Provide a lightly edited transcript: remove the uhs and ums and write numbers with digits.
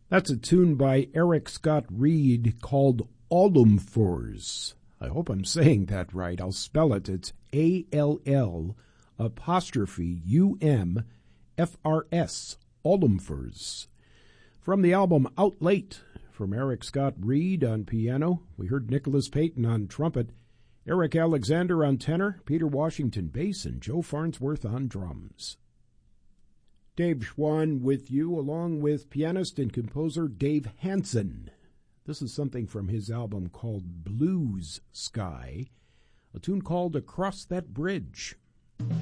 That's a tune by Eric Scott Reed called Allumfors. I hope I'm saying that right. I'll spell it. It's ALL''UMFRS, Allumfors. From the album Out Late, from Eric Scott Reed on piano, we heard Nicholas Payton on trumpet, Eric Alexander on tenor, Peter Washington bass, and Joe Farnsworth on drums. Dave Schwann with you, along with pianist and composer Dave Hansen. This is something from his album called Blues Sky, a tune called Across That Bridge.